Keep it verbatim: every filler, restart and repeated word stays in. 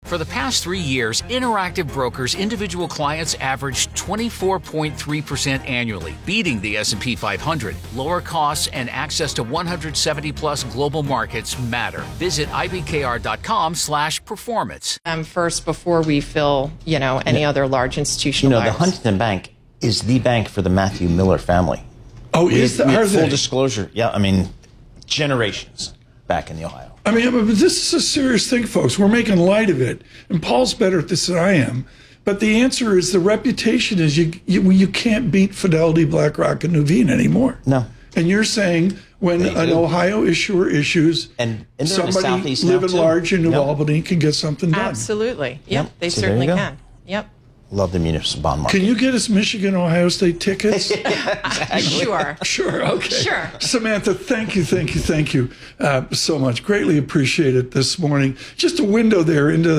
For the past three years, Interactive Brokers individual clients averaged twenty-four point three percent annually, beating the S and P five hundred. Lower costs and access to one hundred seventy plus global markets matter. Visit I B K R dot com slash performance. Um, first, before we fill, you know, any other large institutional You know, buyers. the Huntington Bank is the bank for the Matthew Miller family. Oh, We is had- that, we had are full they? disclosure. Yeah, I mean, generations back in the Ohio. I mean, but this is a serious thing, folks. We're making light of it. And Paul's better at this than I am. But the answer is the reputation is you you, you can't beat Fidelity, BlackRock, and Nuveen anymore. No. And you're saying when They an do. Ohio issuer issues, And- and they're in the somebody Southeast now, living too. large in New Yep. Albany can get something done. Absolutely. Yep, Yep. they So there certainly you go. can. Yep. Love the municipal bond market. Can you get us Michigan, Ohio State tickets? Sure. Sure, okay. Sure. Samantha, thank you, thank you, thank you uh, so much. Greatly appreciate it this morning. Just a window there into